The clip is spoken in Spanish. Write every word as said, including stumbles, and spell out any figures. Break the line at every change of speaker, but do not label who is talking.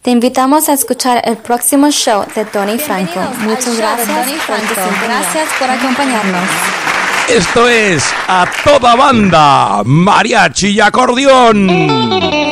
Te invitamos a escuchar el próximo show de Tony Franco. Muchas gracias,
gracias por acompañarnos.
Esto es A Toda Banda, mariachi y acordeón.